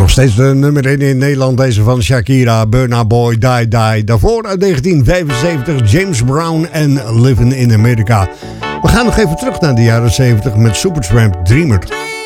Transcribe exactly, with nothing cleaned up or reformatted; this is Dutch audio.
Nog steeds de nummer één in Nederland, deze van Shakira, Burna Boy, Die Die. Daarvoor uit negentien vijfenzeventig James Brown en Living in America. We gaan nog even terug naar de jaren zeventig met Supertramp, Dreamer.